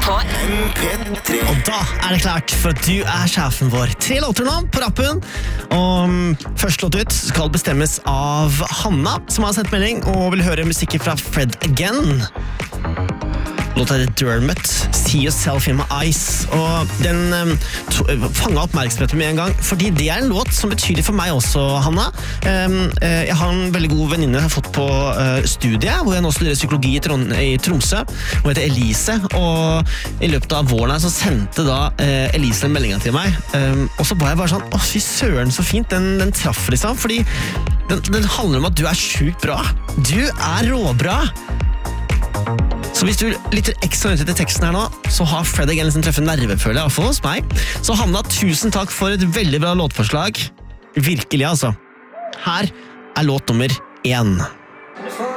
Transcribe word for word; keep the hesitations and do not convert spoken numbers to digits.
på M P tre. Og da er det klart for at du er sjefen vår. Tre låter nå på rappen. Og første låt ut skal bestemmes av Hanna, som har sendt melding og vil høre musikken fra Fred Again. Låta heter Dermot, See Yourself in My Eyes. Og den um, fanget oppmerksomheten med en gang, fordi det er en låt som betyr litt for meg også, Hanna. Um, uh, jeg har en veldig god venninne jeg har fått på uh, studiet, hvor jeg nå studerer psykologi i, Trond i Tromsø. Hun heter Elise, og i løpet av våren her så sendte da uh, Elise en melding til meg. Um, og så var jeg bare sånn, å fy søren så fint, den, den traff liksom, fordi den, den handler om at du er sjukt bra. Du er råbra. Så hvis du lytter ekstra nødt til teksten her nå, så har Fred Again sin treffe nervefølge, i hvert fall hos meg. Så Hanna, tusen takk for et veldig bra låtforslag. Virkelig, altså. Her er låt nummer én.